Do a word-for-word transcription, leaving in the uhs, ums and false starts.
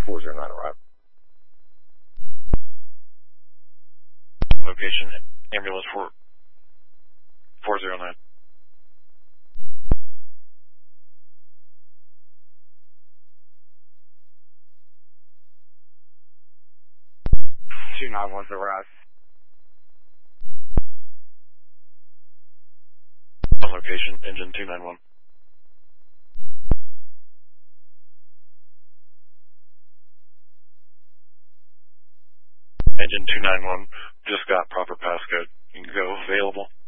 four zero nine arrive. Location, ambulance for four zero nine. two nine one's arrived. On location, engine two nine one. Engine two nine one, just got proper passcode. You can go available.